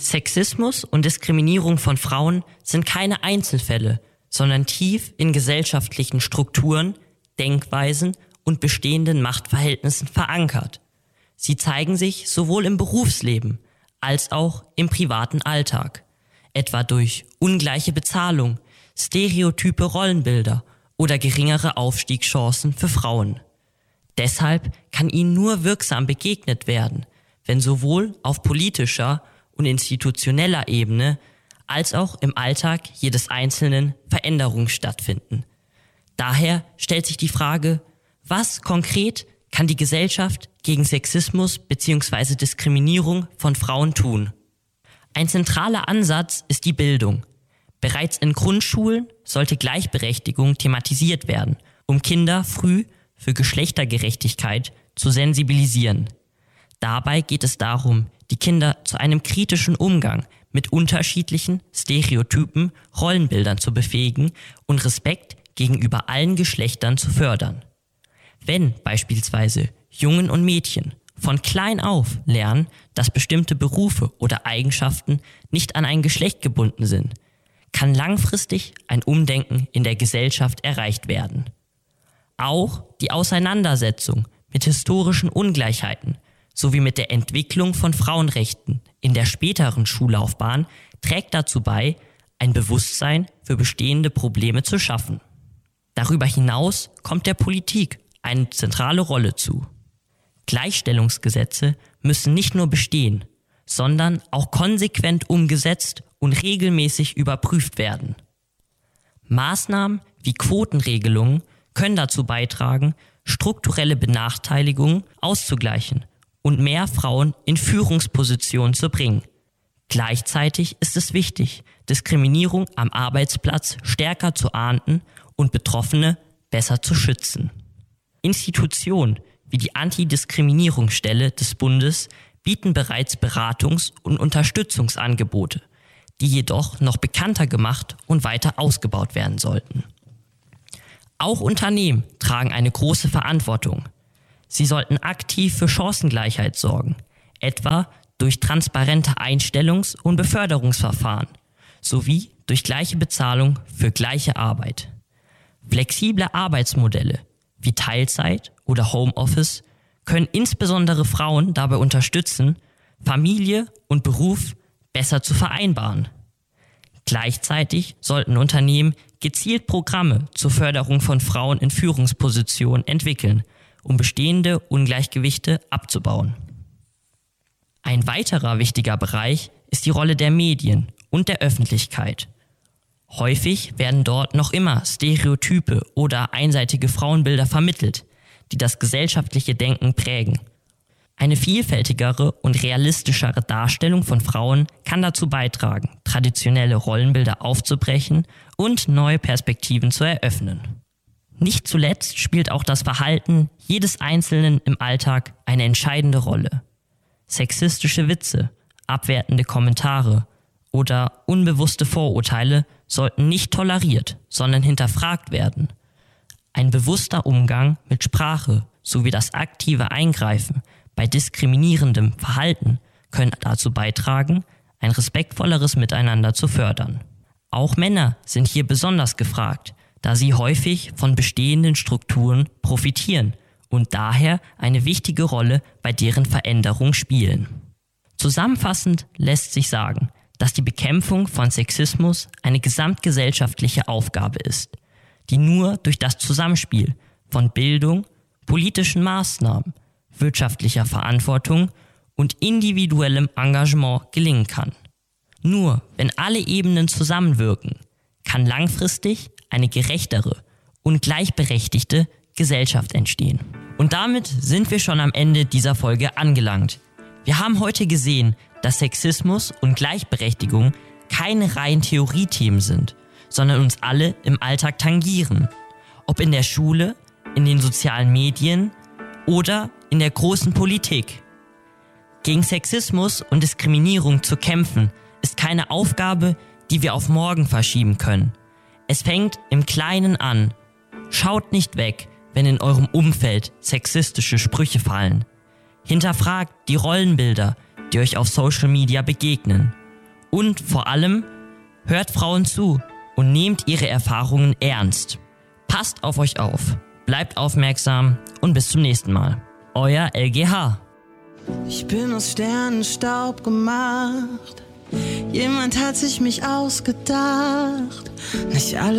Sexismus und Diskriminierung von Frauen sind keine Einzelfälle, sondern tief in gesellschaftlichen Strukturen, Denkweisen und bestehenden Machtverhältnissen verankert. Sie zeigen sich sowohl im Berufsleben als auch im privaten Alltag, etwa durch ungleiche Bezahlung, stereotype Rollenbilder oder geringere Aufstiegschancen für Frauen. Deshalb kann ihnen nur wirksam begegnet werden, wenn sowohl auf politischer und institutioneller Ebene als auch im Alltag jedes Einzelnen Veränderungen stattfinden. Daher stellt sich die Frage, was konkret kann die Gesellschaft gegen Sexismus bzw. Diskriminierung von Frauen tun? Ein zentraler Ansatz ist die Bildung. Bereits in Grundschulen sollte Gleichberechtigung thematisiert werden, um Kinder früh für Geschlechtergerechtigkeit zu sensibilisieren. Dabei geht es darum, die Kinder zu einem kritischen Umgang mit unterschiedlichen, stereotypen Rollenbildern zu befähigen und Respekt gegenüber allen Geschlechtern zu fördern. Wenn beispielsweise Jungen und Mädchen von klein auf lernen, dass bestimmte Berufe oder Eigenschaften nicht an ein Geschlecht gebunden sind, kann langfristig ein Umdenken in der Gesellschaft erreicht werden. Auch die Auseinandersetzung mit historischen Ungleichheiten sowie mit der Entwicklung von Frauenrechten in der späteren Schullaufbahn trägt dazu bei, ein Bewusstsein für bestehende Probleme zu schaffen. Darüber hinaus kommt der Politik eine zentrale Rolle zu. Gleichstellungsgesetze müssen nicht nur bestehen, sondern auch konsequent umgesetzt und regelmäßig überprüft werden. Maßnahmen wie Quotenregelungen können dazu beitragen, strukturelle Benachteiligungen auszugleichen und mehr Frauen in Führungspositionen zu bringen. Gleichzeitig ist es wichtig, Diskriminierung am Arbeitsplatz stärker zu ahnden und Betroffene besser zu schützen. Institutionen wie die Antidiskriminierungsstelle des Bundes bieten bereits Beratungs- und Unterstützungsangebote, die jedoch noch bekannter gemacht und weiter ausgebaut werden sollten. Auch Unternehmen tragen eine große Verantwortung. Sie sollten aktiv für Chancengleichheit sorgen, etwa durch transparente Einstellungs- und Beförderungsverfahren sowie durch gleiche Bezahlung für gleiche Arbeit. Flexible Arbeitsmodelle wie Teilzeit oder Homeoffice können insbesondere Frauen dabei unterstützen, Familie und Beruf besser zu vereinbaren. Gleichzeitig sollten Unternehmen gezielt Programme zur Förderung von Frauen in Führungspositionen entwickeln, um bestehende Ungleichgewichte abzubauen. Ein weiterer wichtiger Bereich ist die Rolle der Medien und der Öffentlichkeit. Häufig werden dort noch immer Stereotype oder einseitige Frauenbilder vermittelt, die das gesellschaftliche Denken prägen. Eine vielfältigere und realistischere Darstellung von Frauen kann dazu beitragen, traditionelle Rollenbilder aufzubrechen und neue Perspektiven zu eröffnen. Nicht zuletzt spielt auch das Verhalten jedes Einzelnen im Alltag eine entscheidende Rolle. Sexistische Witze, abwertende Kommentare oder unbewusste Vorurteile sollten nicht toleriert, sondern hinterfragt werden. Ein bewusster Umgang mit Sprache sowie das aktive Eingreifen bei diskriminierendem Verhalten können dazu beitragen, ein respektvolleres Miteinander zu fördern. Auch Männer sind hier besonders gefragt, da sie häufig von bestehenden Strukturen profitieren und daher eine wichtige Rolle bei deren Veränderung spielen. Zusammenfassend lässt sich sagen, dass die Bekämpfung von Sexismus eine gesamtgesellschaftliche Aufgabe ist, die nur durch das Zusammenspiel von Bildung, politischen Maßnahmen, wirtschaftlicher Verantwortung und individuellem Engagement gelingen kann. Nur wenn alle Ebenen zusammenwirken, kann langfristig eine gerechtere und gleichberechtigte Gesellschaft entstehen. Und damit sind wir schon am Ende dieser Folge angelangt. Wir haben heute gesehen, dass Sexismus und Gleichberechtigung keine reinen Theoriethemen sind, sondern uns alle im Alltag tangieren. Ob in der Schule, in den sozialen Medien oder in der großen Politik. Gegen Sexismus und Diskriminierung zu kämpfen, ist keine Aufgabe, die wir auf morgen verschieben können. Es fängt im Kleinen an. Schaut nicht weg, wenn in eurem Umfeld sexistische Sprüche fallen. Hinterfragt die Rollenbilder, die euch auf Social Media begegnen. Und vor allem, hört Frauen zu und nehmt ihre Erfahrungen ernst. Passt auf euch auf, bleibt aufmerksam und bis zum nächsten Mal. Euer LGH. Ich bin aus Sternenstaub gemacht. Jemand hat sich mich ausgedacht. Nicht alle